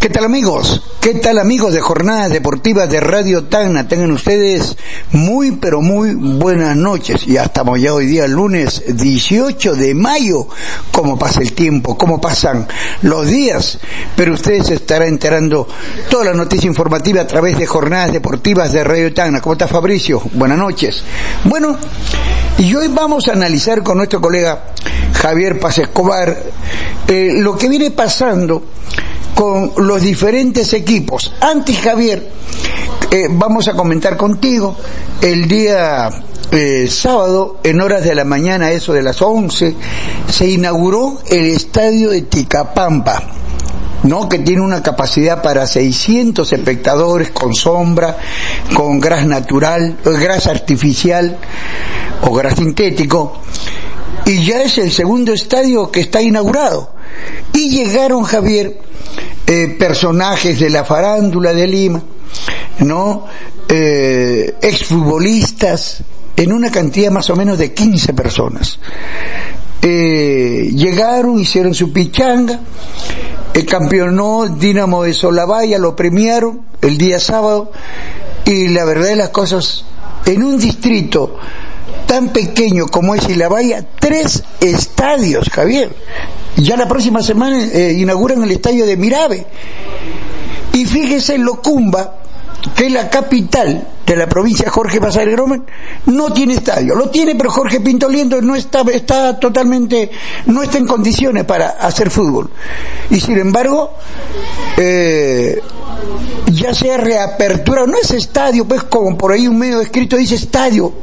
¿Qué tal amigos? ¿Qué tal amigos de Jornadas Deportivas de Radio Tacna? Tengan ustedes muy pero muy buenas noches. Ya estamos ya hoy día lunes 18 de mayo. ¿Cómo pasa el tiempo? ¿Cómo pasan los días? Pero ustedes se estarán enterando toda la noticia informativa a través de Jornadas Deportivas de Radio Tacna. ¿Cómo está Fabricio? Buenas noches. Bueno, y hoy vamos a analizar con nuestro colega Javier Paz Escobar lo que viene pasando con los diferentes equipos. Antes, Javier, vamos a comentar contigo el día sábado, en horas de la mañana, eso de las 11, se inauguró el estadio de Ticapampa, ¿no? Que tiene una capacidad para 600 espectadores, con sombra, con gras natural, gras artificial o gras sintético, y ya es el segundo estadio que está inaugurado. Y llegaron, Javier, personajes de la farándula de Lima, ¿no? Exfutbolistas, en una cantidad más o menos de 15 personas. Llegaron, hicieron su pichanga, campeonó Dinamo de Solabaya, lo premiaron el día sábado, y la verdad de las cosas, en un distrito tan pequeño como es Solabaya, 3 estadios, Javier. Ya la próxima semana inauguran el estadio de Mirave. Y fíjese, Locumba, que es la capital de la provincia Jorge Basadre Gromen, no tiene estadio. Lo tiene, pero Jorge Pinto Liendo no está totalmente, no está en condiciones para hacer fútbol. Y sin embargo, ya sea reapertura, no es estadio, pues como por ahí un medio escrito dice estadio,